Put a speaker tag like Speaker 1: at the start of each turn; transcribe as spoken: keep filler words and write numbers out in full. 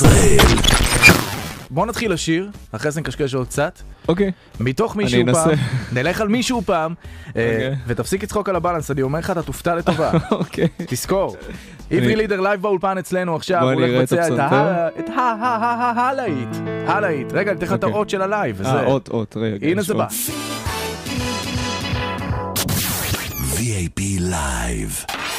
Speaker 1: ישראל.
Speaker 2: בוא נתחיל לשיר, אחרי זה נקשקש עוד קצת.
Speaker 3: אוקיי.
Speaker 2: מתוך מישהו פעם, נלך על מישהו פעם, ותפסיק לצחוק על הבלנס, אני אומר לך, אתה תופתע לטובה.
Speaker 3: אוקיי.
Speaker 2: תזכור. עברי לידר לייב באולפן אצלנו עכשיו, הוא הולך לבצע את הלהיט. הלהיט. רגע, אני אתן לך את האות של הלייב.
Speaker 3: אה, אות, אות, רגע.
Speaker 2: הנה זה בא.
Speaker 1: וי איי פי Live.